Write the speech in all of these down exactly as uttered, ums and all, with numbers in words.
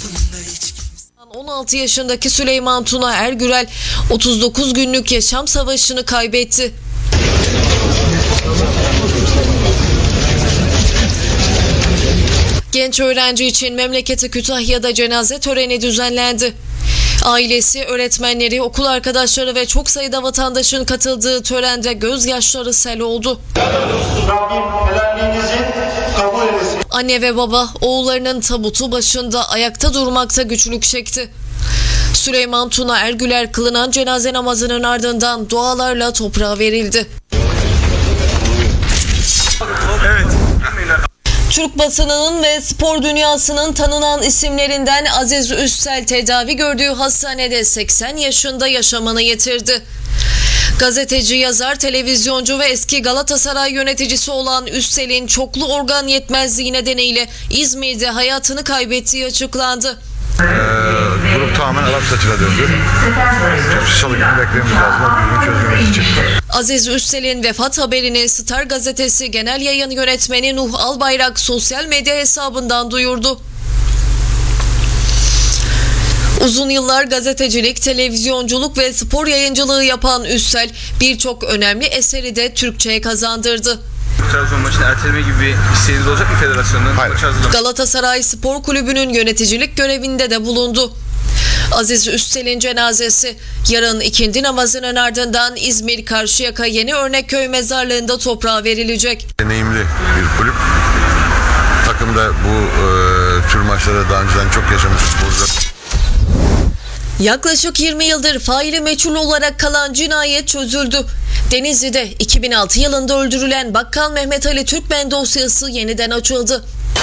on altı yaşındaki Süleyman Tuna Ergürel otuz dokuz günlük yaşam savaşını kaybetti. Genç öğrenci için memleketi Kütahya'da cenaze töreni düzenlendi. Ailesi, öğretmenleri, okul arkadaşları ve çok sayıda vatandaşın katıldığı törende gözyaşları sel oldu. Anne ve baba oğullarının tabutu başında ayakta durmakta güçlük çekti. Süleyman Tuna Ergürel kılınan cenaze namazının ardından dualarla toprağa verildi. Evet. Türk basınının ve spor dünyasının tanınan isimlerinden Aziz Üssel tedavi gördüğü hastanede seksen yaşında yaşamını yitirdi. Gazeteci, yazar, televizyoncu ve eski Galatasaray yöneticisi olan Üssel'in çoklu organ yetmezliği nedeniyle İzmir'de hayatını kaybettiği açıklandı. Ee, grup tamamen Arap saçına döndü. Salı günü beklememiz lazım. Bugün çözmemiz için. Aziz Üssel'in vefat haberini Star gazetesi genel yayın yönetmeni Nuh Albayrak sosyal medya hesabından duyurdu. Uzun yıllar gazetecilik, televizyonculuk ve spor yayıncılığı yapan Üssel birçok önemli eseri de Türkçe'ye kazandırdı. Trabzon maçını erteleme gibi bir isteğiniz olacak mı federasyondan? Galatasaray Spor Kulübü'nün yöneticilik görevinde de bulundu. Aziz Üssel'in cenazesi yarın ikindi namazının ardından İzmir Karşıyaka Yeni Örnekköy mezarlığında toprağa verilecek. Deneyimli bir kulüp. Takımda bu e, tür maçlara daha önceden çok yaşamış futbolcular. Yaklaşık yirmi yıldır faili meçhul olarak kalan cinayet çözüldü. Denizli'de iki bin altı yılında öldürülen Bakkal Mehmet Ali Türkmen dosyası yeniden açıldı.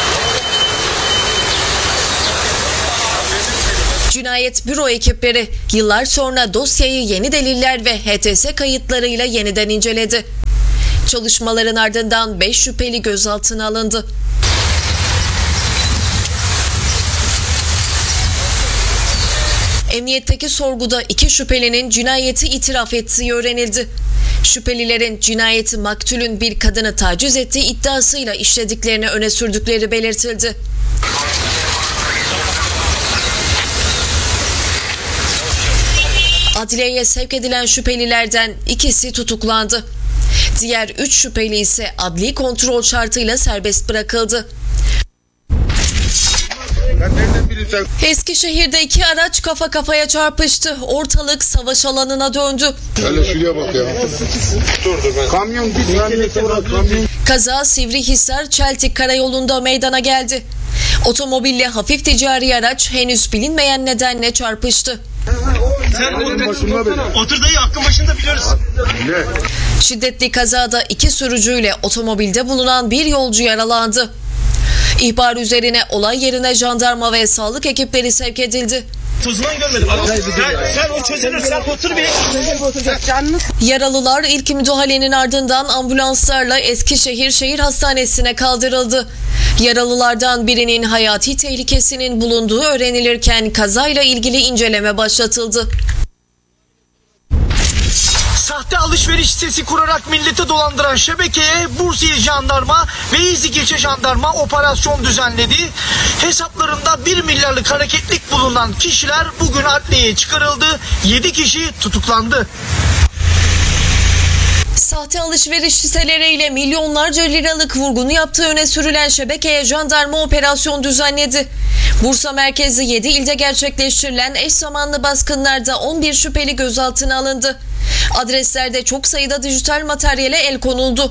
Cinayet büro ekipleri yıllar sonra dosyayı yeni deliller ve H T S kayıtlarıyla yeniden inceledi. Çalışmaların ardından beş şüpheli gözaltına alındı. Emniyetteki sorguda iki şüphelinin cinayeti itiraf ettiği öğrenildi. Şüphelilerin cinayeti maktulün bir kadını taciz ettiği iddiasıyla işlediklerini öne sürdükleri belirtildi. Adliyeye sevk edilen şüphelilerden ikisi tutuklandı. Diğer üç şüpheli ise adli kontrol şartıyla serbest bırakıldı. Eskişehir'de iki araç kafa kafaya çarpıştı. Ortalık savaş alanına döndü. Hele şuraya bak ya. Dur dur ben. Kamyon bir kamyon. Kaza Sivrihisar Çeltik karayolunda meydana geldi. Otomobille hafif ticari araç henüz bilinmeyen nedenle çarpıştı. Sen otur, Otur dayı, aklın başında biliyoruz. ne? Şiddetli kazada iki sürücüyle otomobilde bulunan bir yolcu yaralandı. İhbar üzerine olay yerine jandarma ve sağlık ekipleri sevk edildi. Tuzman görmedim. Sen, sen o çözülür, sen otur bir. Yaralılar ilk müdahalenin ardından ambulanslarla Eskişehir Şehir Hastanesi'ne kaldırıldı. Yaralılardan birinin hayati tehlikesinin bulunduğu öğrenilirken kazayla ilgili inceleme başlatıldı. Sahte alışveriş sitesi kurarak milleti dolandıran şebekeye Bursiye Jandarma ve İznik İlçe Jandarma operasyon düzenledi. Hesaplarında bir milyarlık hareketlik bulunan kişiler bugün adliyeye çıkarıldı. yedi kişi tutuklandı. Sahte alışveriş siteleriyle milyonlarca liralık vurgunu yaptığı öne sürülen şebekeye jandarma operasyon düzenledi. Bursa merkezli yedi ilde gerçekleştirilen eş zamanlı baskınlarda on bir şüpheli gözaltına alındı. Adreslerde çok sayıda dijital materyale el konuldu.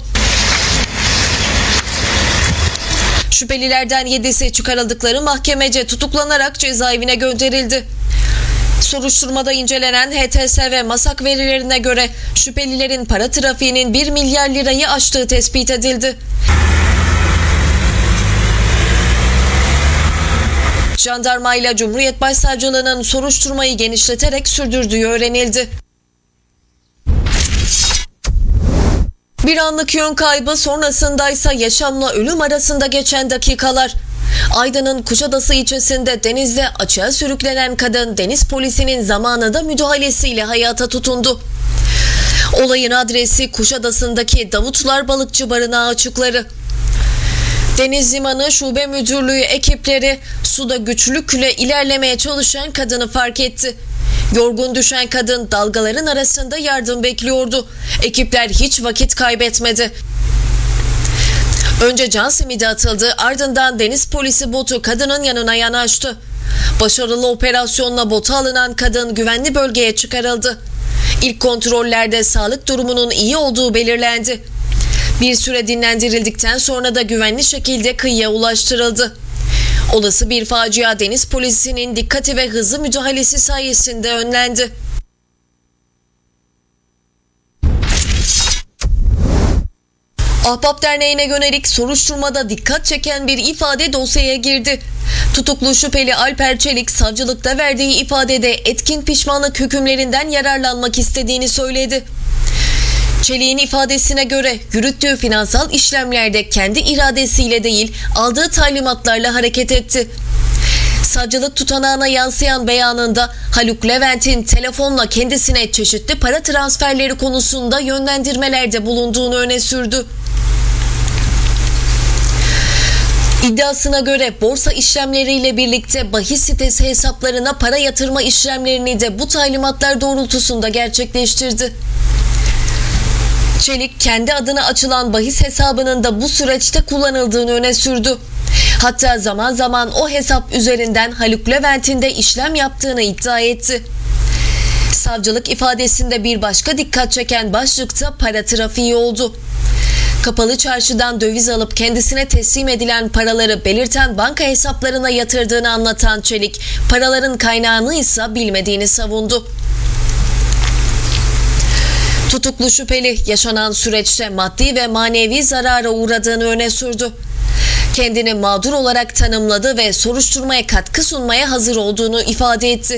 Şüphelilerden yedisi çıkarıldıkları mahkemece tutuklanarak cezaevine gönderildi. Soruşturmada incelenen H T S ve MASAK verilerine göre şüphelilerin para trafiğinin bir milyar lirayı aştığı tespit edildi. Jandarma ile Cumhuriyet Başsavcılığı'nın soruşturmayı genişleterek sürdürdüğü öğrenildi. Bir anlık yön kaybı sonrasındaysa yaşamla ölüm arasında geçen dakikalar. Aydın'ın Kuşadası ilçesinde denizde açığa sürüklenen kadın deniz polisinin zamanında müdahalesiyle hayata tutundu. Olayın adresi Kuşadası'ndaki Davutlar Balıkçı Barınağı açıkları. Deniz Limanı Şube Müdürlüğü ekipleri suda güçlükle ilerlemeye çalışan kadını fark etti. Yorgun düşen kadın dalgaların arasında yardım bekliyordu. Ekipler hiç vakit kaybetmedi. Önce can simidi atıldı, ardından deniz polisi botu kadının yanına yanaştı. Başarılı operasyonla bota alınan kadın güvenli bölgeye çıkarıldı. İlk kontrollerde sağlık durumunun iyi olduğu belirlendi. Bir süre dinlendirildikten sonra da güvenli şekilde kıyıya ulaştırıldı. Olası bir facia deniz polisinin dikkati ve hızlı müdahalesi sayesinde önlendi. Ahbap Derneği'ne yönelik soruşturmada dikkat çeken bir ifade dosyaya girdi. Tutuklu şüpheli Alper Çelik savcılıkta verdiği ifadede etkin pişmanlık hükümlerinden yararlanmak istediğini söyledi. Çelik'in ifadesine göre yürüttüğü finansal işlemlerde kendi iradesiyle değil aldığı talimatlarla hareket etti. Savcılık tutanağına yansıyan beyanında Haluk Levent'in telefonla kendisine çeşitli para transferleri konusunda yönlendirmelerde bulunduğunu öne sürdü. İddiasına göre borsa işlemleriyle birlikte bahis sitesi hesaplarına para yatırma işlemlerini de bu talimatlar doğrultusunda gerçekleştirdi. Çelik kendi adına açılan bahis hesabının da bu süreçte kullanıldığını öne sürdü. Hatta zaman zaman o hesap üzerinden Haluk Levent'in de işlem yaptığını iddia etti. Savcılık ifadesinde bir başka dikkat çeken başlıkta para trafiği oldu. Kapalı çarşıdan döviz alıp kendisine teslim edilen paraları belirten banka hesaplarına yatırdığını anlatan Çelik, paraların kaynağını ise bilmediğini savundu. Tutuklu şüpheli yaşanan süreçte maddi ve manevi zarara uğradığını öne sürdü. Kendini mağdur olarak tanımladı ve soruşturmaya katkı sunmaya hazır olduğunu ifade etti.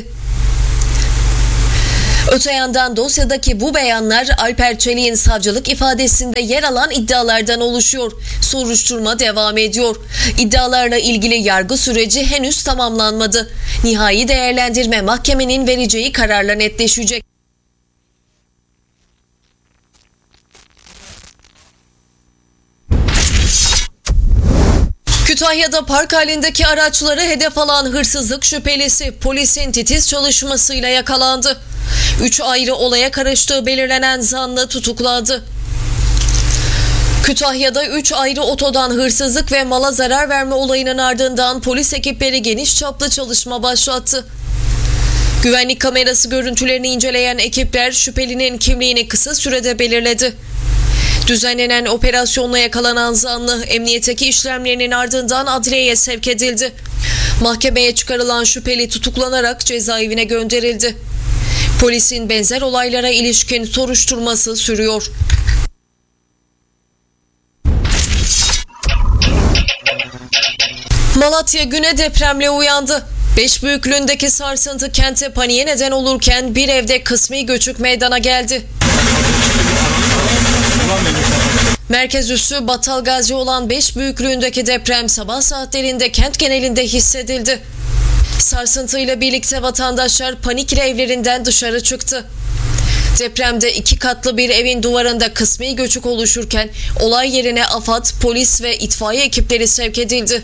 Öte yandan dosyadaki bu beyanlar Alper Çelik'in savcılık ifadesinde yer alan iddialardan oluşuyor. Soruşturma devam ediyor. İddialarla ilgili yargı süreci henüz tamamlanmadı. Nihai değerlendirme mahkemenin vereceği kararla netleşecek. Kütahya'da park halindeki araçları hedef alan hırsızlık şüphelisi polisin titiz çalışmasıyla yakalandı. Üç ayrı olaya karıştığı belirlenen zanlı tutuklandı. Kütahya'da üç ayrı otodan hırsızlık ve mala zarar verme olayının ardından polis ekipleri geniş çaplı çalışma başlattı. Güvenlik kamerası görüntülerini inceleyen ekipler şüphelinin kimliğini kısa sürede belirledi. Düzenlenen operasyonla yakalanan zanlı emniyetteki işlemlerinin ardından adliyeye sevk edildi. Mahkemeye çıkarılan şüpheli tutuklanarak cezaevine gönderildi. Polisin benzer olaylara ilişkin soruşturması sürüyor. Malatya güne depremle uyandı. Beş büyüklüğündeki sarsıntı kente paniğe neden olurken bir evde kısmi göçük meydana geldi. Merkez üssü Battalgazi olan beş büyüklüğündeki deprem sabah saatlerinde kent genelinde hissedildi. Sarsıntıyla birlikte vatandaşlar panikle evlerinden dışarı çıktı. Depremde iki katlı bir evin duvarında kısmi göçük oluşurken olay yerine AFAD, polis ve itfaiye ekipleri sevk edildi.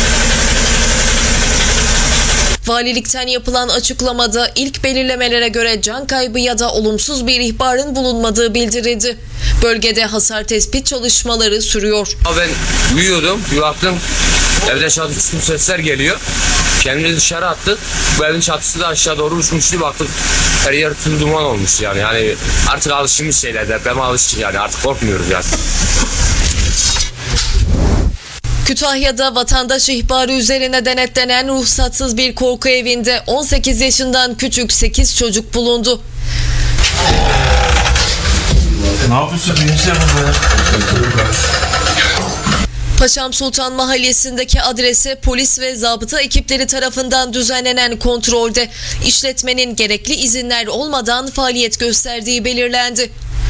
Valilikten yapılan açıklamada ilk belirlemelere göre can kaybı ya da olumsuz bir ihbarın bulunmadığı bildirildi. Bölgede hasar tespit çalışmaları sürüyor. Ben uyuyordum, bir baktım evde çatı çutur sesler geliyor. Kendimizi dışarı attık. Bu evin çatısı da aşağı doğru uçmuştu, baktık her yer tüm duman olmuş yani. Yani artık alışılmış şeyler, depreme alıştık yani, artık korkmuyoruz yani. Kütahya'da vatandaş ihbarı üzerine denetlenen ruhsatsız bir korku evinde on sekiz yaşından küçük sekiz çocuk bulundu. Ne yapıyorsun? Birinci yapalım. Paşam Sultan Mahallesi'ndeki adrese polis ve zabıta ekipleri tarafından düzenlenen kontrolde işletmenin gerekli izinler olmadan faaliyet gösterdiği belirlendi.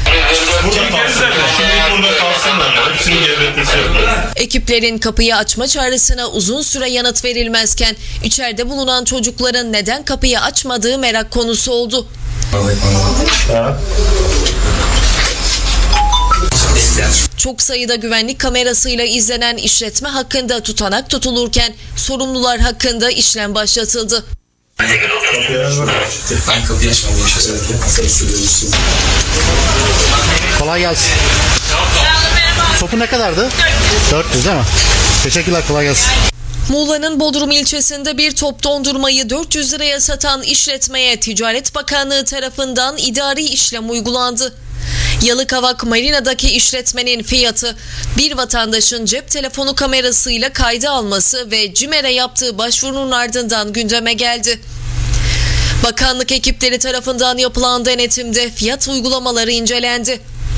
Ekiplerin kapıyı açma çağrısına uzun süre yanıt verilmezken içeride bulunan çocukların neden kapıyı açmadığı merak konusu oldu. Çok sayıda güvenlik kamerasıyla izlenen işletme hakkında tutanak tutulurken sorumlular hakkında işlem başlatıldı. Ben kapıyı açmam gerekiyor. Kolay gelsin. Topu ne kadardı? dört yüz değil mi? Teşekkürler, kolay gelsin. Muğla'nın Bodrum ilçesinde bir top dondurmayı dört yüz liraya satan işletmeye Ticaret Bakanlığı tarafından idari işlem uygulandı. Yalıkavak Marina'daki işletmenin fiyatı bir vatandaşın cep telefonu kamerasıyla kayda alması ve CİMER'e yaptığı başvurunun ardından gündeme geldi. Bakanlık ekipleri tarafından yapılan denetimde fiyat uygulamaları incelendi.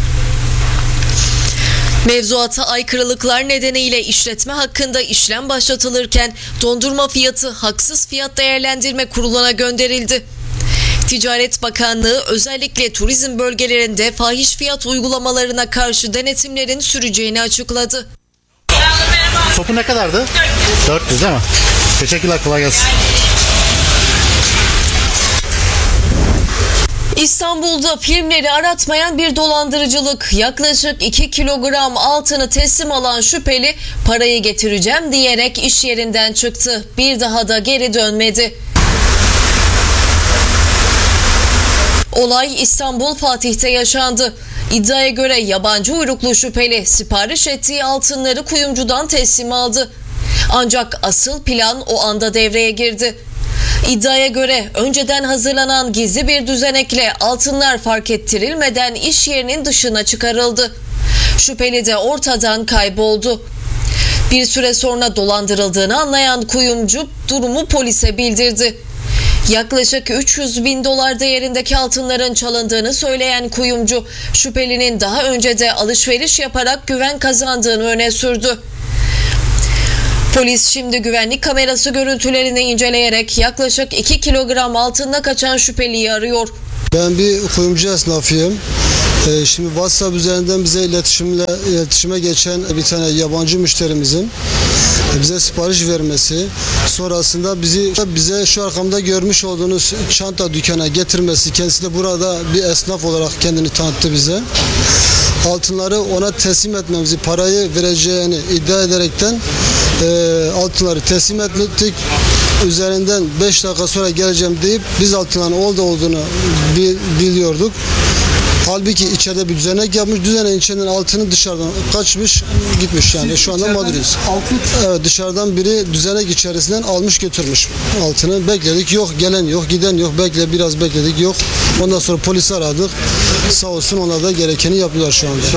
Mevzuata aykırılıklar nedeniyle işletme hakkında işlem başlatılırken dondurma fiyatı Haksız Fiyat Değerlendirme Kurulu'na gönderildi. Ticaret Bakanlığı özellikle turizm bölgelerinde fahiş fiyat uygulamalarına karşı denetimlerin süreceğini açıkladı. Topu ne kadardı? dört yüz değil mi? Teşekkürler, kolay gelsin. İstanbul'da filmleri aratmayan bir dolandırıcılık. Yaklaşık iki kilogram altını teslim alan şüpheli parayı getireceğim diyerek iş yerinden çıktı. Bir daha da geri dönmedi. Olay İstanbul Fatih'te yaşandı. İddiaya göre yabancı uyruklu şüpheli sipariş ettiği altınları kuyumcudan teslim aldı. Ancak asıl plan o anda devreye girdi. İddiaya göre önceden hazırlanan gizli bir düzenekle altınlar fark ettirilmeden iş yerinin dışına çıkarıldı. Şüpheli de ortadan kayboldu. Bir süre sonra dolandırıldığını anlayan kuyumcu durumu polise bildirdi. Yaklaşık üç yüz bin dolar değerindeki altınların çalındığını söyleyen kuyumcu, şüphelinin daha önce de alışveriş yaparak güven kazandığını öne sürdü. Polis şimdi güvenlik kamerası görüntülerini inceleyerek yaklaşık iki kilogram altında kaçan şüpheliyi arıyor. Ben bir kuyumcu esnafıyım. Ee, şimdi WhatsApp üzerinden bize iletişimle iletişime geçen bir tane yabancı müşterimizin bize sipariş vermesi, sonrasında bizi bize şu arkamda görmüş olduğunuz çanta dükkana getirmesi, kendisi de burada bir esnaf olarak kendini tanıttı bize. Altınları ona teslim etmemizi, parayı vereceğini iddia ederekten e, altınları teslim ettik. Üzerinden beş dakika sonra geleceğim deyip biz altınların oldu olduğunu biliyorduk. Halbuki içeride bir düzenek yapmış, düzeneğin içinden altını dışarıdan kaçmış, gitmiş yani. Siz şu anda mağduruyuz. Evet, dışarıdan biri düzenek içerisinden almış götürmüş altını. Bekledik, yok gelen yok, giden yok, bekle biraz bekledik, yok. Ondan sonra polisi aradık. Sağ olsun, onlar da gerekeni yapıyorlar şu anda.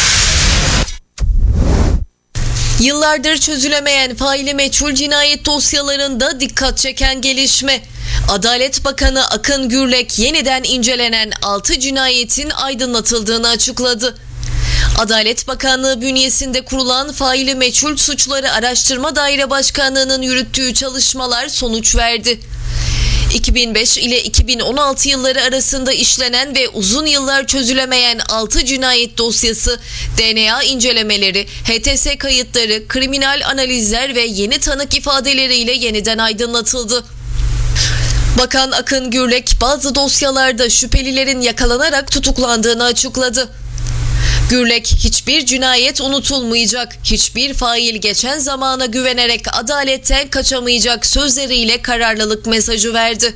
Yıllardır çözülemeyen faili meçhul cinayet dosyalarında dikkat çeken gelişme. Adalet Bakanı Akın Gürlek yeniden incelenen altı cinayetin aydınlatıldığını açıkladı. Adalet Bakanlığı bünyesinde kurulan Faili Meçhul Suçları Araştırma Daire Başkanlığı'nın yürüttüğü çalışmalar sonuç verdi. iki bin beş ile iki bin on altı yılları arasında işlenen ve uzun yıllar çözülemeyen altı cinayet dosyası, D N A incelemeleri, H T S kayıtları, kriminal analizler ve yeni tanık ifadeleriyle yeniden aydınlatıldı. Bakan Akın Gürlek bazı dosyalarda şüphelilerin yakalanarak tutuklandığını açıkladı. Gürlek, hiçbir cinayet unutulmayacak, hiçbir fail geçen zamana güvenerek adaletten kaçamayacak sözleriyle kararlılık mesajı verdi.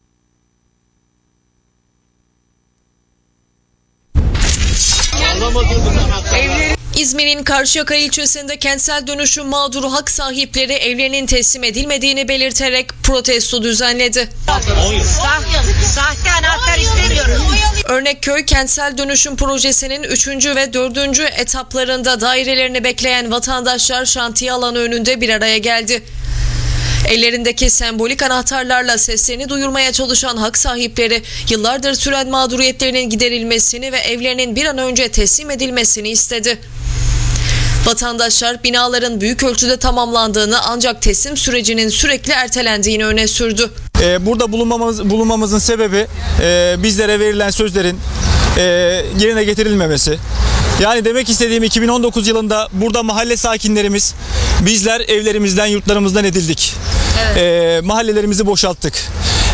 İzmir'in Karşıyaka ilçesinde kentsel dönüşüm mağduru hak sahipleri evlerinin teslim edilmediğini belirterek protesto düzenledi. Sahte anahtar istemiyoruz. Örnekköy kentsel dönüşüm projesinin üçüncü ve dördüncü etaplarında dairelerini bekleyen vatandaşlar şantiye alanı önünde bir araya geldi. Ellerindeki sembolik anahtarlarla seslerini duyurmaya çalışan hak sahipleri yıllardır süren mağduriyetlerinin giderilmesini ve evlerinin bir an önce teslim edilmesini istedi. Vatandaşlar binaların büyük ölçüde tamamlandığını ancak teslim sürecinin sürekli ertelendiğini öne sürdü. Ee, burada bulunmamız, bulunmamızın sebebi e, bizlere verilen sözlerin e, yerine getirilmemesi. Yani demek istediğim iki bin on dokuz yılında burada mahalle sakinlerimiz bizler evlerimizden, yurtlarımızdan edildik. Evet. E, mahallelerimizi boşalttık.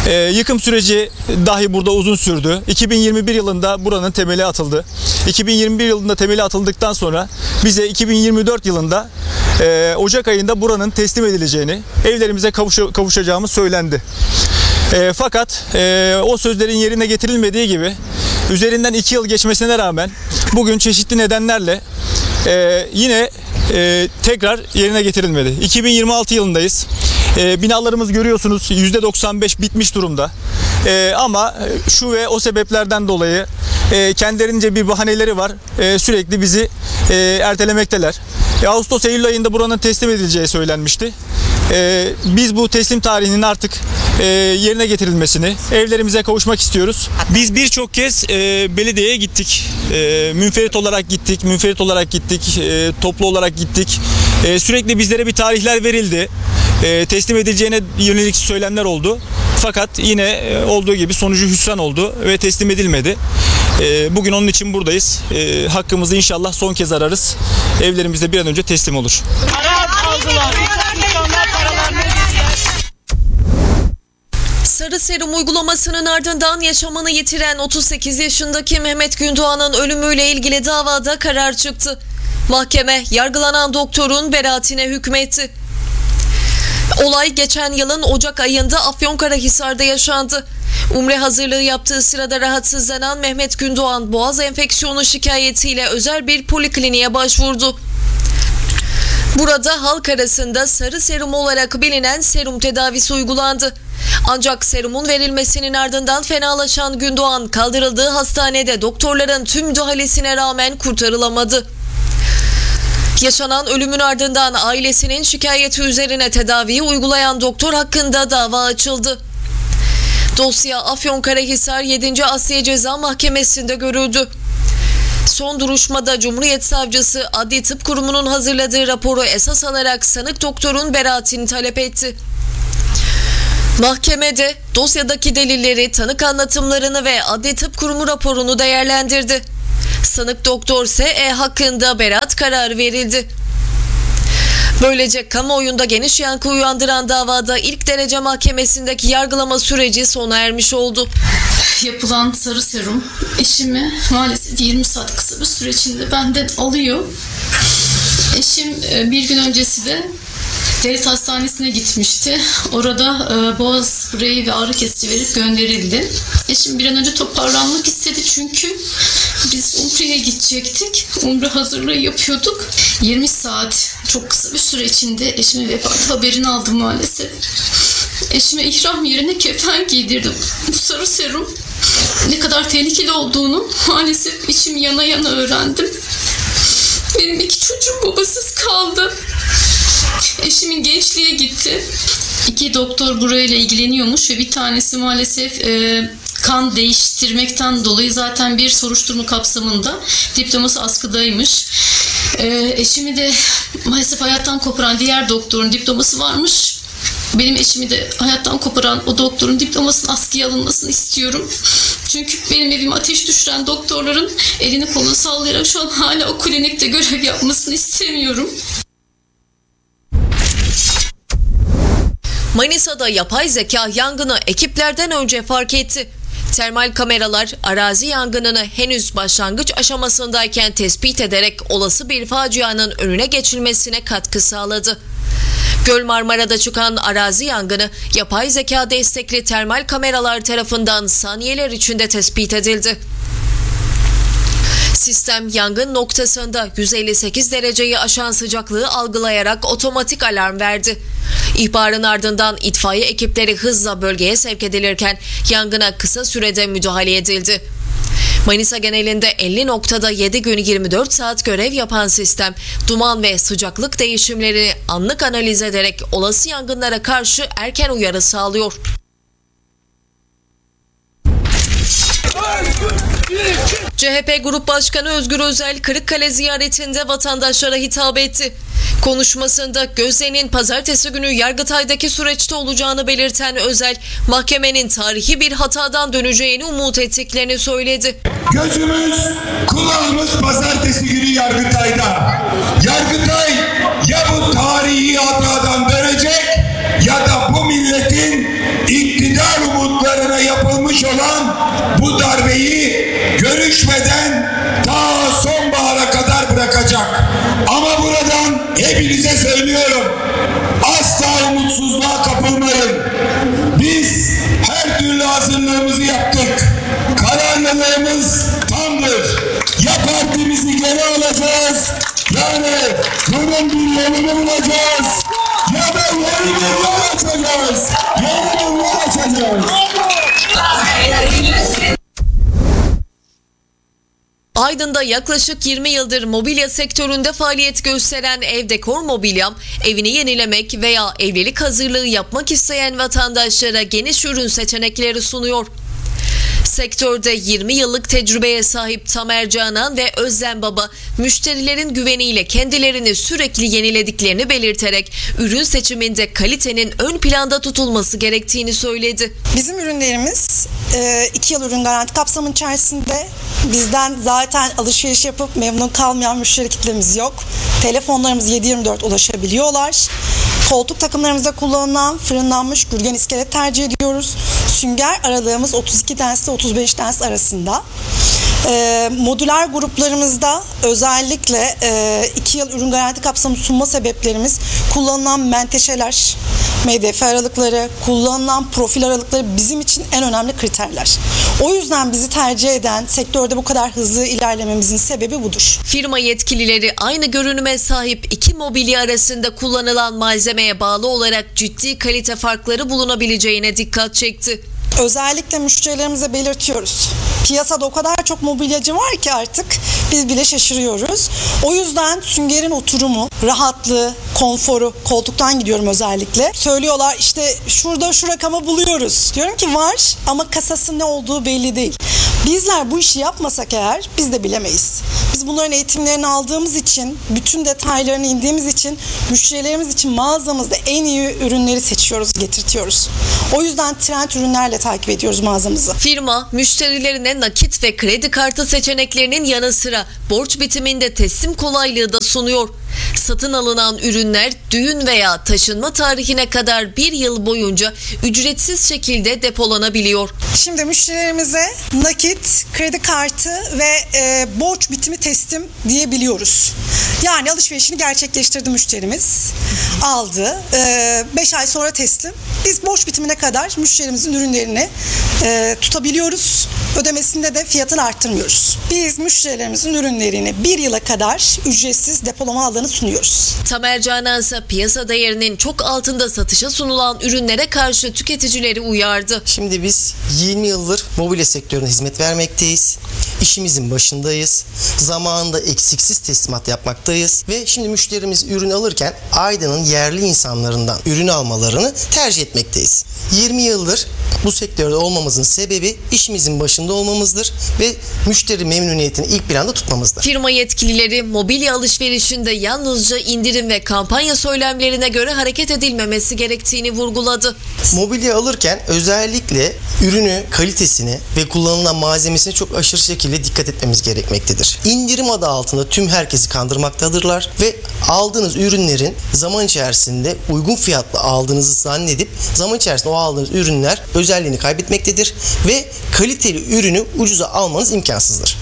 E, yıkım süreci dahi burada uzun sürdü. iki bin yirmi bir yılında buranın temeli atıldı. iki bin yirmi bir yılında temeli atıldıktan sonra bize iki bin yirmi dört yılında e, Ocak ayında buranın teslim edileceğini, evlerimize kavuşa, kavuşacağımız söylendi. E, fakat e, o sözlerin yerine getirilmediği gibi üzerinden iki yıl geçmesine rağmen bugün çeşitli nedenlerle e, yine e, tekrar yerine getirilmedi. iki bin yirmi altı yılındayız. E, binalarımız görüyorsunuz yüzde doksan beş bitmiş durumda. E, ama şu ve o sebeplerden dolayı e, kendilerince bir bahaneleri var. E, sürekli bizi e, ertelemekteler. E, Ağustos Eylül ayında buranın teslim edileceği söylenmişti. E, biz bu teslim tarihinin artık e, yerine getirilmesini, evlerimize kavuşmak istiyoruz. Biz birçok kez e, belediyeye gittik. E, münferit olarak gittik, münferit olarak gittik, e, toplu olarak gittik. E, sürekli bizlere bir tarihler verildi. E, teslim edileceğine yönelik söylemler oldu. Fakat yine e, olduğu gibi sonucu hüsran oldu ve teslim edilmedi. E, bugün onun için buradayız. E, hakkımızı inşallah son kez ararız. Evlerimizde bir an önce teslim olur. Sarı serum uygulamasının ardından yaşamını yitiren otuz sekiz yaşındaki Mehmet Gündoğan'ın ölümüyle ilgili davada karar çıktı. Mahkeme yargılanan doktorun beraatine hükmetti. Olay geçen yılın Ocak ayında Afyonkarahisar'da yaşandı. Umre hazırlığı yaptığı sırada rahatsızlanan Mehmet Gündoğan boğaz enfeksiyonu şikayetiyle özel bir polikliniğe başvurdu. Burada halk arasında sarı serum olarak bilinen serum tedavisi uygulandı. Ancak serumun verilmesinin ardından fenalaşan Gündoğan kaldırıldığı hastanede doktorların tüm müdahalesine rağmen kurtarılamadı. Yaşanan ölümün ardından ailesinin şikayeti üzerine tedaviyi uygulayan doktor hakkında dava açıldı. Dosya Afyonkarahisar yedinci Asliye Ceza Mahkemesi'nde görüldü. Son duruşmada Cumhuriyet Savcısı Adli Tıp Kurumu'nun hazırladığı raporu esas alarak sanık doktorun beraatini talep etti. Mahkemede dosyadaki delilleri, tanık anlatımlarını ve Adli Tıp Kurumu raporunu değerlendirdi. Sanık doktor S E hakkında beraat kararı verildi. Böylece kamuoyunda geniş yankı uyandıran davada ilk derece mahkemesindeki yargılama süreci sona ermiş oldu. Yapılan sarı serum eşimi maalesef yirmi saat kısa bir süre içinde benden alıyor. Eşim bir gün öncesi de devlet hastanesine gitmişti. Orada e, boğaz spreyi ve ağrı kesici verip gönderildi. Eşim bir an önce toparlanmak istedi çünkü biz Umre'ye gidecektik. Umre hazırlığı yapıyorduk. yirmi saat çok kısa bir süre içinde eşimin vefatı haberini aldım maalesef. Eşime ihram yerine kefen giydirdim. Bu sarı serum ne kadar tehlikeli olduğunu maalesef içim yana yana öğrendim. Benim iki çocuğum babasız kaldı. Eşimin gençliğe gitti. İki doktor burayla ilgileniyormuş ve bir tanesi maalesef e, kan değiştirmekten dolayı zaten bir soruşturma kapsamında diploması askıdaymış. E, eşimi de maalesef hayattan koparan diğer doktorun diploması varmış. Benim eşimi de hayattan koparan o doktorun diplomasının askıya alınmasını istiyorum. Çünkü benim evime ateş düşüren doktorların elini kolunu sallayarak şu an hala o klinikte görev yapmasını istemiyorum. Manisa'da yapay zeka yangını ekiplerden önce fark etti. Termal kameralar arazi yangınını henüz başlangıç aşamasındayken tespit ederek olası bir facianın önüne geçilmesine katkı sağladı. Göl Marmara'da çıkan arazi yangını yapay zeka destekli termal kameralar tarafından saniyeler içinde tespit edildi. Sistem yangın noktasında yüz elli sekiz dereceyi aşan sıcaklığı algılayarak otomatik alarm verdi. İhbarın ardından itfaiye ekipleri hızla bölgeye sevk edilirken yangına kısa sürede müdahale edildi. Manisa genelinde elli noktada yedi gün yirmi dört saat görev yapan sistem, duman ve sıcaklık değişimlerini anlık analiz ederek olası yangınlara karşı erken uyarı sağlıyor. C H P Grup Başkanı Özgür Özel, Kırıkkale ziyaretinde vatandaşlara hitap etti. Konuşmasında gözlerinin pazartesi günü Yargıtay'daki süreçte olacağını belirten Özel, mahkemenin tarihi bir hatadan döneceğini umut ettiklerini söyledi. Gözümüz, kulağımız pazartesi günü Yargıtay'da. Yargıtay ya bu tarihi hatadan dönecek ya da bu milletin iktidar umutları olan bu darbeyi görüşmeden ta sonbahara kadar bırakacak. Ama buradan hepinize söylüyorum, asla umutsuzluğa kapılmayın. Biz her türlü hazırlığımızı yaptık. Kararlılığımız tamdır. Ya partimizi geri alacağız, yani bunun bir yolunu bulacağız, ya da yeni bir yol açacağız. Yeni bir yol açacağız. Aydın'da yaklaşık yirmi yıldır mobilya sektöründe faaliyet gösteren Ev Dekor Mobilyam, evini yenilemek veya evlilik hazırlığı yapmak isteyen vatandaşlara geniş ürün seçenekleri sunuyor. Sektörde yirmi yıllık tecrübeye sahip Tamer Canan ve Özlem Baba, müşterilerin güveniyle kendilerini sürekli yenilediklerini belirterek ürün seçiminde kalitenin ön planda tutulması gerektiğini söyledi. Bizim ürünlerimiz iki yıl ürün garanti kapsamının içerisinde. Bizden zaten alışveriş yapıp memnun kalmayan müşteri kitlemiz yok. Telefonlarımız yedi yirmi dört ulaşabiliyorlar. Koltuk takımlarımızda kullanılan fırınlanmış gürgen iskelet tercih ediyoruz. Sünger aralığımız otuz iki dens ile otuz beş dens arasında. E, modüler gruplarımızda özellikle e, iki yıl ürün garanti kapsamı sunma sebeplerimiz kullanılan menteşeler, M D F aralıkları, kullanılan profil aralıkları bizim için en önemli kriterler. O yüzden bizi tercih eden, sektörde bu kadar hızlı ilerlememizin sebebi budur. Firma yetkilileri aynı görünüme sahip iki mobilya arasında kullanılan malzemeye bağlı olarak ciddi kalite farkları bulunabileceğine dikkat çekti. Özellikle müşterilerimize belirtiyoruz. Piyasada o kadar çok mobilyacı var ki artık biz bile şaşırıyoruz. O yüzden süngerin oturumu, rahatlığı, konforu, koltuktan gidiyorum özellikle. Söylüyorlar işte şurada şu rakamı buluyoruz. Diyorum ki var ama kasası ne olduğu belli değil. Bizler bu işi yapmasak eğer biz de bilemeyiz. Biz bunların eğitimlerini aldığımız için, bütün detaylarını indiğimiz için müşterilerimiz için mağazamızda en iyi ürünleri seçiyoruz, getirtiyoruz. O yüzden trend ürünlerle takip ediyoruz mağazamızı. Firma müşterilerine nakit ve kredi kartı seçeneklerinin yanı sıra borç bitiminde teslim kolaylığı da sunuyor. Satın alınan ürünler düğün veya taşınma tarihine kadar bir yıl boyunca ücretsiz şekilde depolanabiliyor. Şimdi müşterilerimize nakit, kredi kartı ve e, borç bitimi teslim diyebiliyoruz. Yani alışverişini gerçekleştirdi müşterimiz, aldı, beş e, ay sonra teslim. Biz borç bitimine kadar müşterimizin ürünlerini e, tutabiliyoruz. Ödemesinde de fiyatını arttırmıyoruz. Biz müşterilerimizin ürünlerini bir yıla kadar ücretsiz depolama alanı sunuyoruz. Tamer Canan ise piyasa değerinin çok altında satışa sunulan ürünlere karşı tüketicileri uyardı. Şimdi biz yirmi yıldır mobilya sektörüne hizmet vermekteyiz. İşimizin başındayız. Zamanında eksiksiz teslimat yapmaktayız ve şimdi müşterimiz ürün alırken Aydın'ın yerli insanlarından ürün almalarını tercih etmekteyiz. yirmi yıldır bu sektörde olmamızın sebebi işimizin başında olmamızdır ve müşteri memnuniyetini ilk planda tutmamızdır. Firma yetkilileri mobilya alışverişinde yalnızca indirim ve kampanya söylemlerine göre hareket edilmemesi gerektiğini vurguladı. Mobilya alırken özellikle ürünü, kalitesine ve kullanılan malzemesine çok aşırı şekilde dikkat etmemiz gerekmektedir. İndirim adı altında tüm herkesi kandırmaktadırlar ve aldığınız ürünlerin zaman içerisinde uygun fiyatla aldığınızı zannedip zaman içerisinde o aldığınız ürünler özelliğini kaybetmektedir ve kaliteli ürünü ucuza almanız imkansızdır.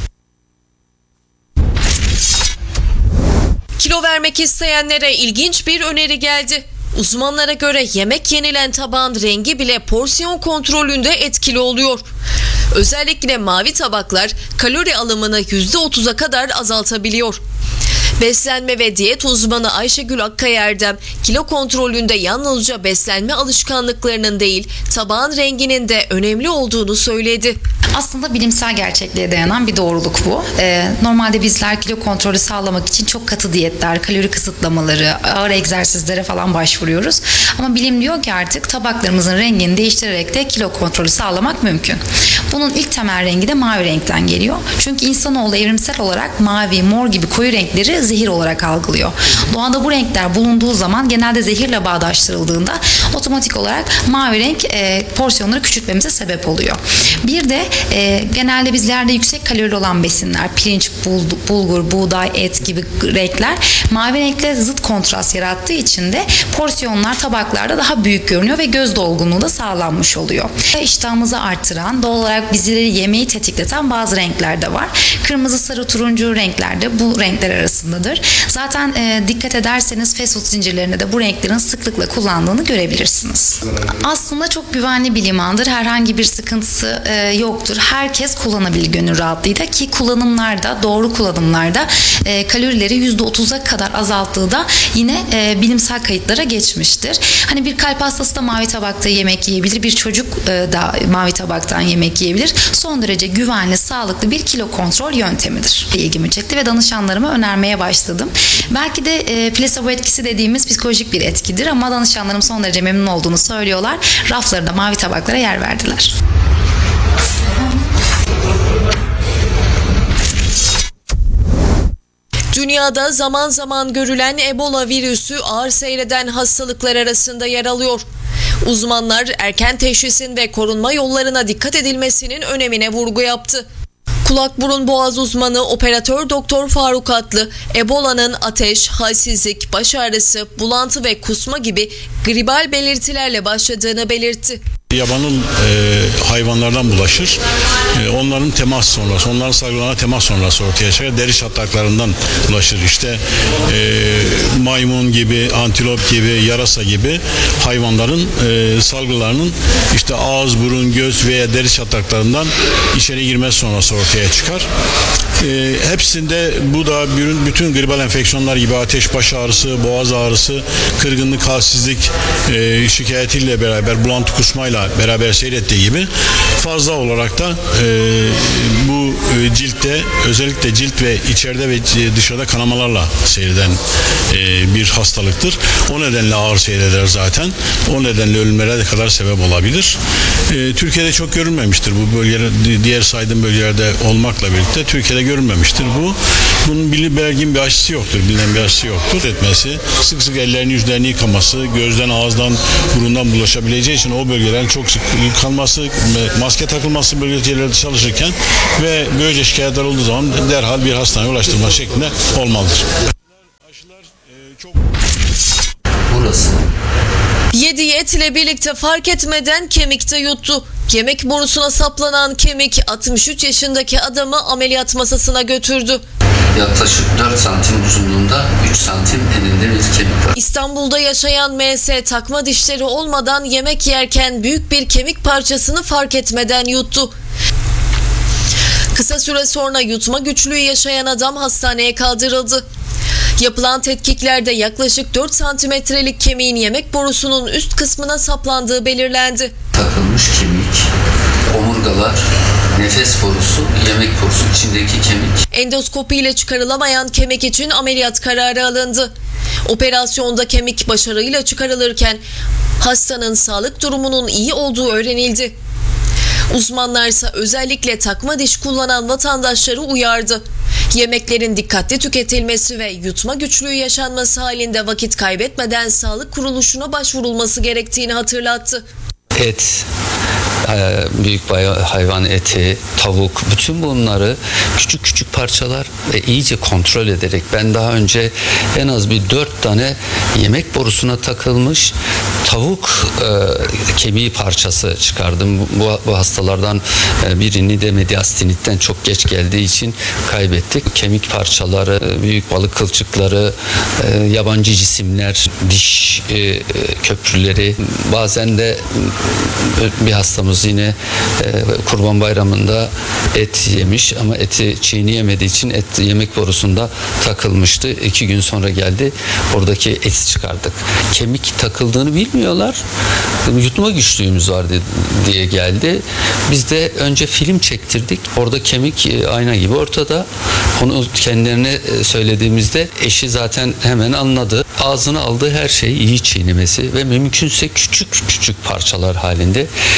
Kilo vermek isteyenlere ilginç bir öneri geldi. Uzmanlara göre yemek yenilen tabağın rengi bile porsiyon kontrolünde etkili oluyor. Özellikle mavi tabaklar kalori alımını yüzde otuza kadar azaltabiliyor. Beslenme ve diyet uzmanı Ayşegül Akkayerdem, kilo kontrolünde yalnızca beslenme alışkanlıklarının değil, tabağın renginin de önemli olduğunu söyledi. Aslında bilimsel gerçekliğe dayanan bir doğruluk bu. Ee, normalde bizler kilo kontrolü sağlamak için çok katı diyetler, kalori kısıtlamaları, ağır egzersizlere falan başvuruyoruz. Ama bilim diyor ki artık tabaklarımızın rengini değiştirerek de kilo kontrolü sağlamak mümkün. Bunun ilk temel rengi de mavi renkten geliyor. Çünkü insanoğlu evrimsel olarak mavi, mor gibi koyu renkleri zehir olarak algılıyor. Doğada bu renkler bulunduğu zaman genelde zehirle bağdaştırıldığında otomatik olarak mavi renk e, porsiyonları küçültmemize sebep oluyor. Bir de e, genelde bizlerde yüksek kalorili olan besinler, pirinç, bul, bulgur, buğday, et gibi renkler mavi renkle zıt kontrast yarattığı için de porsiyonlar tabaklarda daha büyük görünüyor ve göz dolgunluğu da sağlanmış oluyor. İştahımızı artıran, doğal olarak bizleri yemeği tetikleten bazı renkler de var. Kırmızı, sarı, turuncu renkler de bu renkler arasındadır. Zaten e, dikkat ederseniz fast food zincirlerinde de bu renklerin sıklıkla kullandığını görebilirsiniz. Aslında çok güvenli bir limandır. Herhangi bir sıkıntısı e, yoktur. Herkes kullanabilir gönül rahatlığıyla ki kullanımlarda, doğru kullanımlarda e, kalorileri yüzde otuza kadar azalttığı da yine e, bilimsel kayıtlara geçmiştir. Hani bir kalp hastası da mavi tabakta yemek yiyebilir. Bir çocuk e, da mavi tabaktan yemek yiyebilir. Son derece güvenli, sağlıklı bir kilo kontrol yöntemidir. İlgimi çekti ve danışanlarıma önermeye başladım. Belki de e, plasebo etkisi dediğimiz psikolojik bir etkidir ama danışanlarım son derece memnun olduğunu söylüyorlar. Raflarında mavi tabaklara yer verdiler. Dünyada zaman zaman görülen Ebola virüsü ağır seyreden hastalıklar arasında yer alıyor. Uzmanlar erken teşhisin ve korunma yollarına dikkat edilmesinin önemine vurgu yaptı. Kulak burun boğaz uzmanı operatör Doktor Faruk Atlı, Ebola'nın ateş, halsizlik, baş ağrısı, bulantı ve kusma gibi gribal belirtilerle başladığını belirtti. Yabanıl e, hayvanlardan bulaşır. E, onların temas sonrası, onların salgılarına temas sonrası ortaya çıkar. Deri çatlaklarından bulaşır. İşte e, maymun gibi, antilop gibi, yarasa gibi hayvanların e, salgılarının işte ağız, burun, göz veya deri çatlaklarından içeri girmesi sonrası ortaya çıkar. E, hepsinde bu da bütün, bütün gribal enfeksiyonlar gibi ateş, baş ağrısı, boğaz ağrısı, kırgınlık, halsizlik e, şikayetiyle beraber bulantı, kusmayla beraber seyrettiği gibi fazla olarak da e, bu e, ciltte, özellikle cilt ve içeride ve dışarıda kanamalarla seyreden e, bir hastalıktır. O nedenle ağır seyreder zaten. O nedenle ölümlere de kadar sebep olabilir. E, Türkiye'de çok görülmemiştir. Bu bölgeler, diğer saydığım bölgelerde olmakla birlikte Türkiye'de görülmemiştir. Bu bunun bilin belirgin bir aşısı yoktur. Bilinen bir aşısı yoktur. Etmesi, sık sık ellerini, yüzlerini yıkaması, gözden, ağızdan, burundan bulaşabileceği için o bölgelerin çok sık yıkanması, maske takılması bölgelerde çalışırken ve böylece şikayetler olduğu zaman derhal bir hastaneye ulaştırma şeklinde olmalıdır. Burası. Yediği etle birlikte fark etmeden kemikte yuttu. Yemek borusuna saplanan kemik altmış üç yaşındaki adamı ameliyat masasına götürdü. Yaklaşık dört santim uzunluğunda, üç santim eninde bir kemik var. İstanbul'da yaşayan M S takma dişleri olmadan yemek yerken büyük bir kemik parçasını fark etmeden yuttu. Kısa süre sonra yutma güçlüğü yaşayan adam hastaneye kaldırıldı. Yapılan tetkiklerde yaklaşık dört santimetrelik kemiğin yemek borusunun üst kısmına saplandığı belirlendi. Takılmış kemik, omurgalar, nefes borusu, yemek borusu, içindeki kemik. Endoskopi ile çıkarılamayan kemik için ameliyat kararı alındı. Operasyonda kemik başarıyla çıkarılırken hastanın sağlık durumunun iyi olduğu öğrenildi. Uzmanlarsa özellikle takma diş kullanan vatandaşları uyardı. Yemeklerin dikkatli tüketilmesi ve yutma güçlüğü yaşanması halinde vakit kaybetmeden sağlık kuruluşuna başvurulması gerektiğini hatırlattı. Et, büyük hayvan eti, tavuk, bütün bunları küçük küçük parçalar ve iyice kontrol ederek, ben daha önce en az bir dört tane yemek borusuna takılmış tavuk e, kemiği parçası çıkardım. Bu, bu hastalardan birini de mediastinitten çok geç geldiği için kaybettik. Kemik parçaları, büyük balık kılçıkları, e, yabancı cisimler, diş e, köprüleri, bazen de bir hastamız yine e, Kurban Bayramı'nda et yemiş ama eti çiğneyemediği için et yemek borusunda takılmıştı. İki gün sonra geldi. Oradaki eti çıkardık. Kemik takıldığını bilmiyorlar. Yutma güçlüğümüz var diye geldi. Biz de önce film çektirdik. Orada kemik ayna gibi ortada. Onu kendilerine söylediğimizde eşi zaten hemen anladı. Ağzına aldığı her şeyi iyi çiğnemesi ve mümkünse küçük küçük parçalar halinde bir tak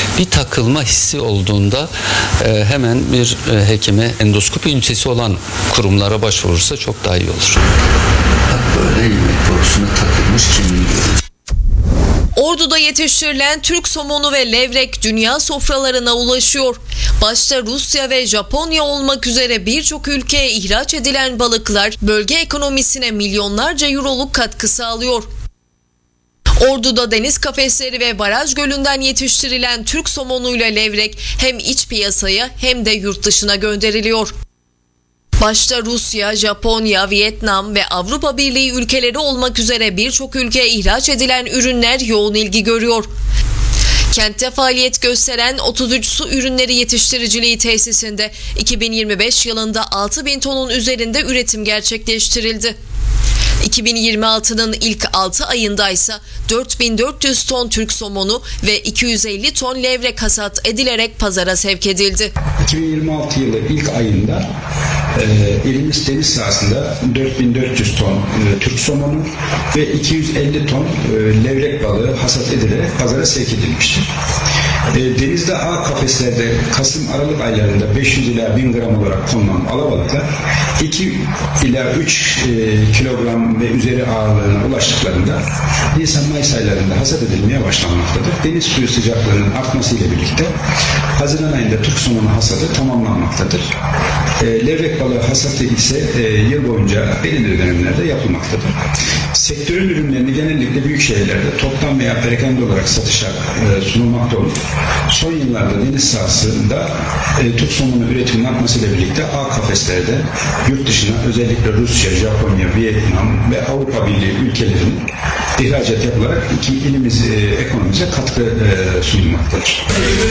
takılma hissi olduğunda e, hemen bir e, hekime, endoskopi ünitesi olan kurumlara başvurursa çok daha iyi olur. Böyle yemek borusuna takılmış kimliği görüyoruz. Ordu'da yetiştirilen Türk somonu ve levrek dünya sofralarına ulaşıyor. Başta Rusya ve Japonya olmak üzere birçok ülkeye ihraç edilen balıklar bölge ekonomisine milyonlarca euroluk katkı sağlıyor. Ordu'da deniz kafesleri ve baraj gölünden yetiştirilen Türk somonuyla levrek hem iç piyasaya hem de yurt dışına gönderiliyor. Başta Rusya, Japonya, Vietnam ve Avrupa Birliği ülkeleri olmak üzere birçok ülkeye ihraç edilen ürünler yoğun ilgi görüyor. Kentte faaliyet gösteren otuz üç su ürünleri yetiştiriciliği tesisinde iki bin yirmi beş yılında altı bin tonun üzerinde üretim gerçekleştirildi. iki bin yirmi altının ilk altı ayında ise dört bin dört yüz ton Türk somonu ve iki yüz elli ton levrek hasat edilerek pazara sevk edildi. iki bin yirmi altı yılı ilk ayında e, elimiz deniz sahasında dört bin dört yüz ton e, Türk somonu ve iki yüz elli ton e, levrek balığı hasat edilerek pazara sevk edilmiştir. E, denizde ağ kafeslerde Kasım-Aralık aylarında beş yüz ila bin gram olarak konulan alabalıklar iki ila üç e, kilogram ve üzeri ağırlığına ulaştıklarında Nisan-Mayıs aylarında hasat edilmeye başlanmaktadır. Deniz suyu sıcaklığının artmasıyla birlikte Haziran ayında Türk somonu hasadı tamamlanmaktadır. E, levrek balığı hasatı ise e, yıl boyunca belirli dönemlerde yapılmaktadır. Sektörün ürünlerini genellikle büyük şehirlerde toptan veya perakende olarak satışa e, sunulmakta olup son yıllarda deniz sahasında e, Türk somonu üretiminin artmasıyla birlikte ağ kafeslerde yurt dışına özellikle Rusya, Japonya, Vietnam ve Avrupa Birliği ülkelerinin ihracat yapılarak iki ilimiz e, ekonomimize katkı e, sunulmaktadır.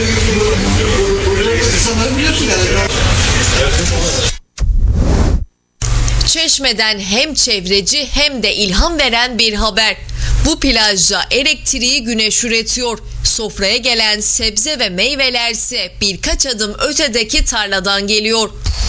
Çeşme'den hem çevreci hem de ilham veren bir haber. Bu plajda elektriği güneş üretiyor. Sofraya gelen sebze ve meyvelerse birkaç adım ötedeki tarladan geliyor.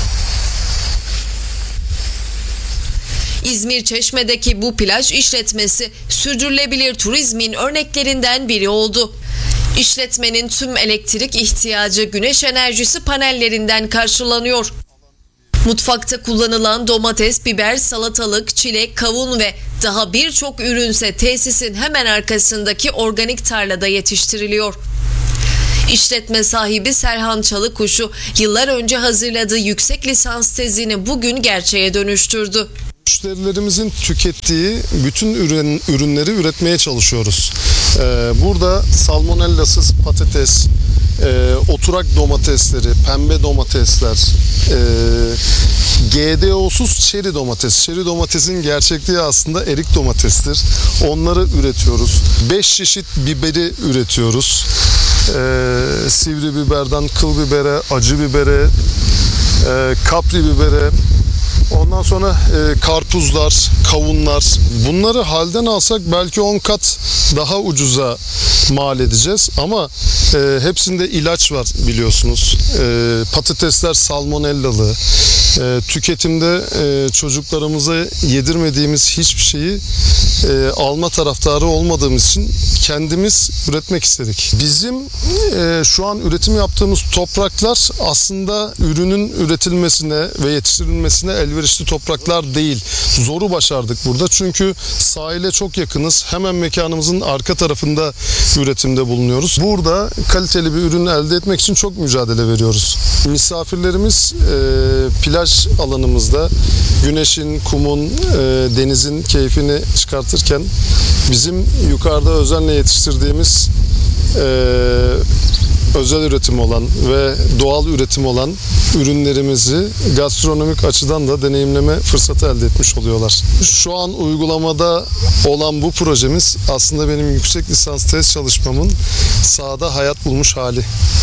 İzmir Çeşme'deki bu plaj işletmesi sürdürülebilir turizmin örneklerinden biri oldu. İşletmenin tüm elektrik ihtiyacı güneş enerjisi panellerinden karşılanıyor. Mutfakta kullanılan domates, biber, salatalık, çilek, kavun ve daha birçok ürünse tesisin hemen arkasındaki organik tarlada yetiştiriliyor. İşletme sahibi Serhan Çalıkuşu yıllar önce hazırladığı yüksek lisans tezini bugün gerçeğe dönüştürdü. Müşterilerimizin tükettiği bütün ürün, ürünleri üretmeye çalışıyoruz. Ee, burada salmonellasız patates, e, oturak domatesleri, pembe domatesler, e, G D O'suz çeri domates. Çeri domatesin gerçekliği aslında erik domatestir. Onları üretiyoruz. beş çeşit biberi üretiyoruz. Ee, sivri biberden kıl bibere, acı bibere, e, kapri bibere. Ondan sonra e, karpuzlar, kavunlar, bunları halden alsak belki on kat daha ucuza mal edeceğiz ama e, hepsinde ilaç var biliyorsunuz. E, patatesler salmonellalı. E, tüketimde e, çocuklarımıza yedirmediğimiz hiçbir şeyi e, alma taraftarı olmadığımız için kendimiz üretmek istedik. Bizim e, şu an üretim yaptığımız topraklar aslında ürünün üretilmesine ve yetiştirilmesine elverişli topraklar değil. Zoru başardık burada çünkü sahile çok yakınız. Hemen mekanımızın arka tarafında üretimde bulunuyoruz. Burada kaliteli bir ürün elde etmek için çok mücadele veriyoruz. Misafirlerimiz e, plaj alanımızda güneşin, kumun, e, denizin keyfini çıkartırken bizim yukarıda özenle yetiştirdiğimiz e, özel üretim olan ve doğal üretim olan ürünlerimizi gastronomik açıdan da deneyimleme fırsatı elde etmiş oluyorlar. Şu an uygulamada olan bu projemiz aslında benim yüksek lisans tez çalışmamın sahada hayat bulmuş hali.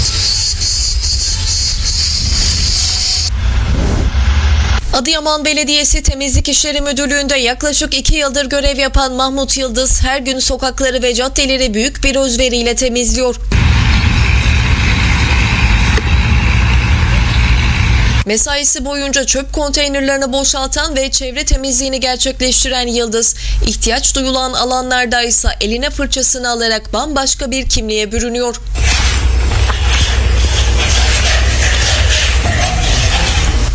Adıyaman Belediyesi Temizlik İşleri Müdürlüğü'nde yaklaşık iki yıldır görev yapan Mahmut Yıldız her gün sokakları ve caddeleri büyük bir özveriyle temizliyor. Mesaisi boyunca çöp konteynerlerini boşaltan ve çevre temizliğini gerçekleştiren Yıldız, ihtiyaç duyulan alanlardaysa eline fırçasını alarak bambaşka bir kimliğe bürünüyor.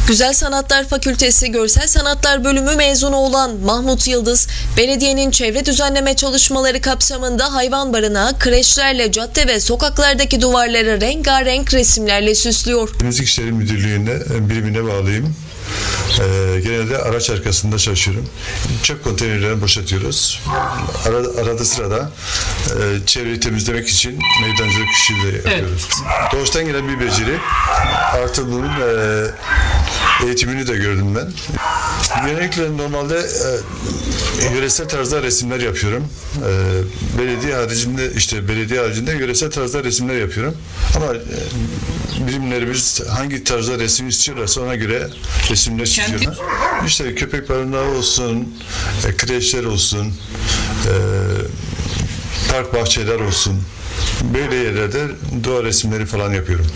Güzel Sanatlar Fakültesi Görsel Sanatlar Bölümü mezunu olan Mahmut Yıldız, belediyenin çevre düzenleme çalışmaları kapsamında hayvan barınağı, kreşlerle cadde ve sokaklardaki duvarları rengarenk resimlerle süslüyor. Temizlik İşleri Müdürlüğü'ne, birimine bağlıyım. Ee, genelde araç arkasında çalışıyorum. Çöp konteynerlerini boşaltıyoruz. Arada, arada sırada e, çevreyi temizlemek için meydancılık işi de yapıyoruz. Evet. Doğuştan gelen bir beceri. Artı bunun e, eğitimini de gördüm ben. Genellikle normalde e, yöresel tarzda resimler yapıyorum. E, belediye haricinde işte belediye haricinde yöresel tarzda resimler yapıyorum. Ama e, birimlerimiz hangi tarzda resim istiyorlarsa ona göre resimler çiziyorlar. İşte köpek barınağı olsun, e, kreşler olsun, e, park bahçeler olsun. Böyle yerlerde doğa resimleri falan yapıyorum.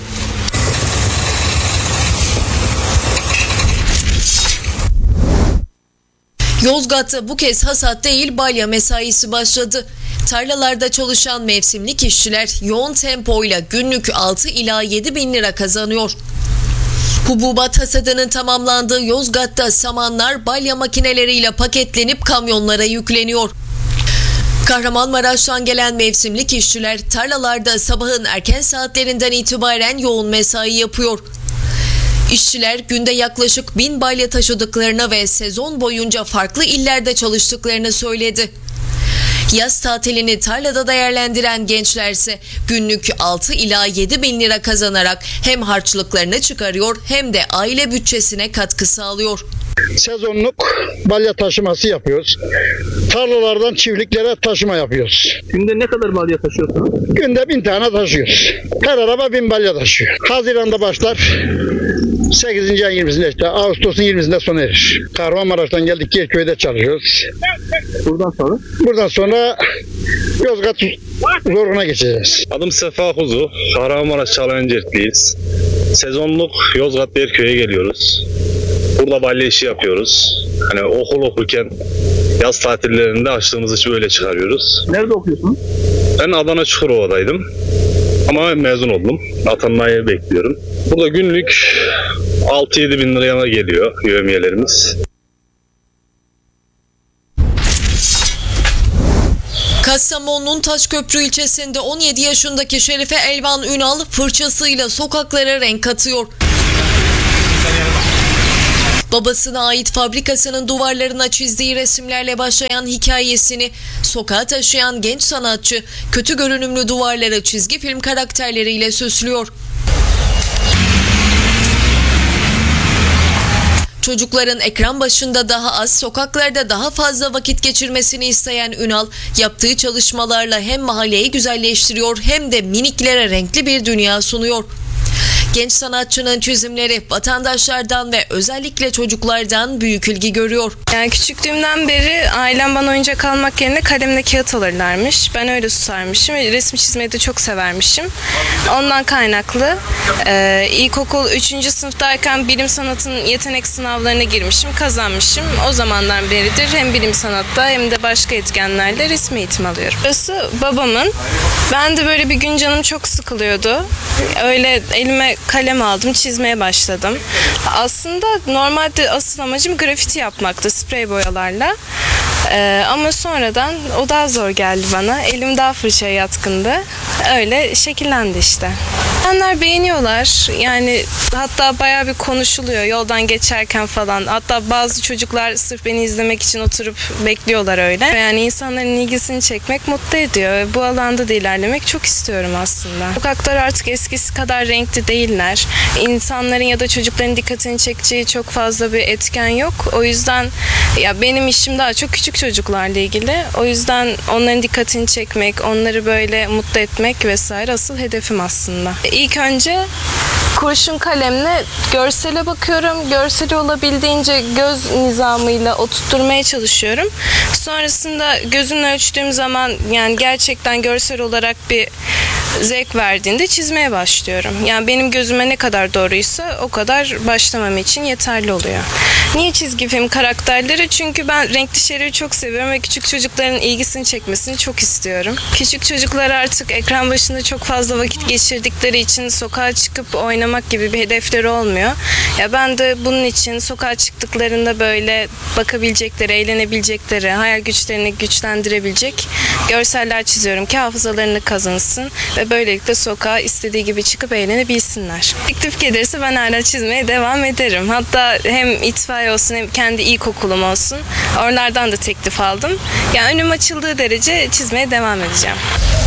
Yozgat'ta bu kez hasat değil balya mesaisi başladı. Tarlalarda çalışan mevsimlik işçiler yoğun tempoyla günlük altı ila yedi bin lira kazanıyor. Hububat hasadının tamamlandığı Yozgat'ta samanlar balya makineleriyle paketlenip kamyonlara yükleniyor. Kahramanmaraş'tan gelen mevsimlik işçiler tarlalarda sabahın erken saatlerinden itibaren yoğun mesai yapıyor. İşçiler günde yaklaşık bin balya taşıdıklarını ve sezon boyunca farklı illerde çalıştıklarını söyledi. Yaz tatilini tarlada değerlendiren gençlerse günlük altı ila yedi bin lira kazanarak hem harçlıklarını çıkarıyor hem de aile bütçesine katkı sağlıyor. Sezonluk balya taşıması yapıyoruz. Tarlalardan çiftliklere taşıma yapıyoruz. Günde ne kadar balya taşıyorsunuz? Günde bin tane taşıyoruz. Her araba bin balya taşıyor. Haziran'da başlar. sekizinci ayın yirmisinde işte Ağustos'un yirmisinde sona erir. Kahramanmaraş'tan geldik Yerköy'de çalışıyoruz. Buradan sonra? Buradan sonra Yozgat Zorlu'na geçeceğiz. Adım Sefa Kuzu. Kahramanmaraş Çalancık'lıyız. Sezonluk Yozgat Yerköy'e geliyoruz. Burada balya işi yapıyoruz. Hani okul okurken yaz tatillerinde açtığımız işi böyle çıkarıyoruz. Nerede okuyorsun? Ben Adana Çukurova'daydım. Ama mezun oldum. Atanmayı bekliyorum. Burada günlük altı yedi bin liraya geliyor yevmiyelerimiz. Kastamonu'nun Taşköprü ilçesinde on yedi yaşındaki Şerife Elvan Ünal fırçasıyla sokaklara renk katıyor. Babasına ait fabrikasının duvarlarına çizdiği resimlerle başlayan hikayesini sokağa taşıyan genç sanatçı kötü görünümlü duvarlara çizgi film karakterleriyle süslüyor. Çocukların ekran başında daha az, sokaklarda daha fazla vakit geçirmesini isteyen Ünal, yaptığı çalışmalarla hem mahalleyi güzelleştiriyor hem de miniklere renkli bir dünya sunuyor. Genç sanatçının çizimleri vatandaşlardan ve özellikle çocuklardan büyük ilgi görüyor. Yani küçüklüğümden beri ailem bana oyuncak almak yerine kalemle kağıt alırlarmış. Ben öyle tutarmışım ve resim çizmeyi de çok severmişim. Ondan kaynaklı e, ilkokul üçüncü sınıftayken bilim sanatının yetenek sınavlarına girmişim, kazanmışım. O zamandan beridir hem bilim sanatta hem de başka etkenlerle resim eğitimi alıyorum. Burası babamın. Ben de böyle bir gün canım çok sıkılıyordu. Öyle elime kalem aldım, çizmeye başladım. Aslında normalde asıl amacım grafiti yapmaktı sprey boyalarla. Ee, ama sonradan o daha zor geldi bana. Elim daha fırçaya yatkındı. Öyle şekillendi işte. İnsanlar beğeniyorlar. Yani hatta bayağı bir konuşuluyor yoldan geçerken falan. Hatta bazı çocuklar sırf beni izlemek için oturup bekliyorlar öyle. Yani insanların ilgisini çekmek mutlu ediyor. Bu alanda da ilerlemek çok istiyorum aslında. Sokaklar artık eskisi kadar renkli değiller. İnsanların ya da çocukların dikkatini çekeceği çok fazla bir etken yok. O yüzden ya benim işim daha çok küçük çocuklarla ilgili. O yüzden onların dikkatini çekmek, onları böyle mutlu etmek vesaire asıl hedefim aslında. İlk önce kurşun kalemle görsele bakıyorum. Görseli olabildiğince göz nizamıyla oturtmaya çalışıyorum. Sonrasında gözümle ölçtüğüm zaman yani gerçekten görsel olarak bir zevk verdiğinde çizmeye başlıyorum. Yani benim gözüme ne kadar doğruysa o kadar başlamam için yeterli oluyor. Niye çizgi film karakterleri? Çünkü ben renkli şeyleri çok seviyorum ve küçük çocukların ilgisini çekmesini çok istiyorum. Küçük çocuklar artık ekran başında çok fazla vakit geçirdikleri için sokağa çıkıp oynamak gibi bir hedefleri olmuyor. Ya ben de bunun için sokağa çıktıklarında böyle bakabilecekleri, eğlenebilecekleri, hayal güçlerini güçlendirebilecek görseller çiziyorum ki hafızalarını kazansın ve böylelikle sokağa istediği gibi çıkıp eğlenebilsinler. Teklif gelirse ben hala çizmeye devam ederim. Hatta hem itfaiye olsun hem kendi ilkokulum olsun. Oralardan da teklif aldım. Yani önüm açıldığı derece çizmeye devam edeceğim.